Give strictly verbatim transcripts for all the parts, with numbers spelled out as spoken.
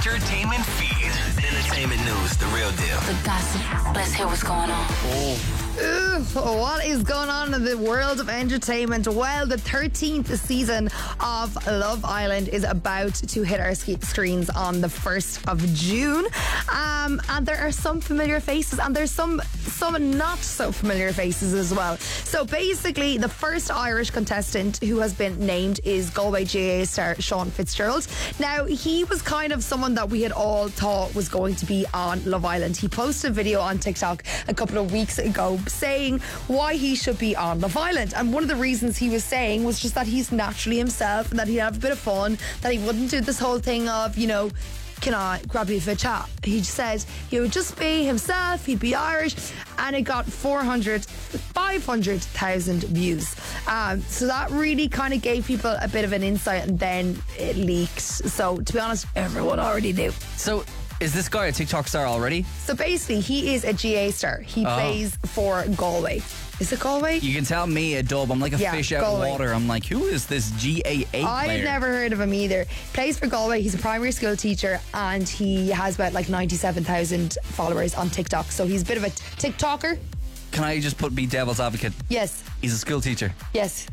entertainment feed. Entertainment news, the real deal. The gossip. Let's hear what's going on. Oh. Ugh, what is going on in the world of entertainment? Well, the thirteenth season of Love Island is about to hit our sk- screens on the first of June. Um, and there are some familiar faces and there's some some not so familiar faces as well. So basically, the first Irish contestant who has been named is Galway G A A star Sean Fitzgerald. Now, he was kind of someone that we had all thought was going to be on Love Island. He posted a video on TikTok a couple of weeks ago saying why he should be on Love Island, and one of the reasons he was saying was just that he's naturally himself and that he'd have a bit of fun, that he wouldn't do this whole thing of, you know, can I grab you for a chat? He said he would just be himself, he'd be Irish, and it got four hundred, five hundred thousand views. Um, so that really kind of gave people a bit of an insight, and then it leaked. So to be honest, everyone already knew. So is this guy a TikTok star already? So basically, he is a G A A star. He Oh. plays for Galway. Is it Galway? You can tell me a dub. I'm like a Yeah, fish out Galway. of water. I'm like, who is this G A A player? I've never heard of him either. Plays for Galway. He's a primary school teacher and he has about like ninety-seven thousand followers on TikTok. So he's a bit of a t- TikToker. Can I just put be devil's advocate? Yes. He's a school teacher. Yes.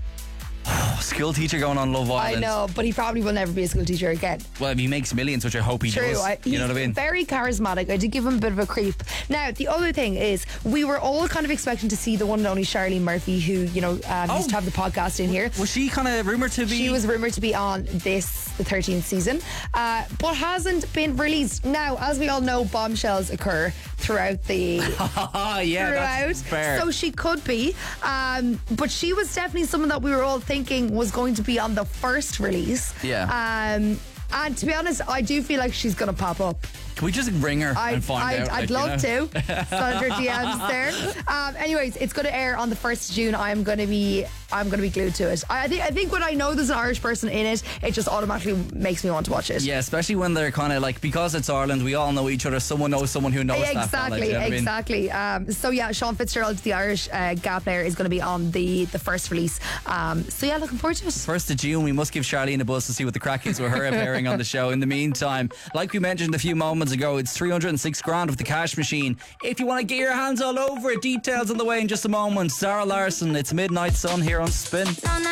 Oh, school teacher going on Love I Island. know, but he probably will never be a school teacher again. Well, he makes millions, which I hope he True. does. I, he's you know what I mean? very charismatic. I did give him a bit of a creep. Now, the other thing is, we were all kind of expecting to see the one and only Charlene Murphy, who, you know, um, Oh. used to have the podcast in here. Was she kind of rumoured to be? She was rumoured to be on this, the thirteenth season, uh, but hasn't been released. Now, as we all know, bombshells occur throughout the Oh, yeah, throughout, that's fair. so she could be. Um, but she was definitely someone that we were all thinking was going to be on the first release. Yeah. Um, and to be honest, I do feel like she's going to pop up. Can we just ring her I'd, and find I'd, out? I'd like, love you know? to. Send her D Ms there. Um, anyways, it's going to air on the first of June. I'm going to be, I'm going to be glued to it. I, I think, I think when I know there's an Irish person in it, it just automatically makes me want to watch it. Yeah, especially when they're kind of like, because it's Ireland, we all know each other. Someone knows someone who knows that fella, Exactly, do you know what I mean? exactly. Um, so yeah, Sean Fitzgerald, the Irish uh, G A A player, is going to be on the the first release. Um, so yeah, looking forward to it. First of June, we must give Charlene a buzz to see what the crack is with her appearing on the show. In the meantime, like we mentioned a few moments ago, it's three hundred six grand with the cash machine. If you want to get your hands all over it, details on the way in just a moment. Sarah Larson, it's Midnight Sun here on Spin.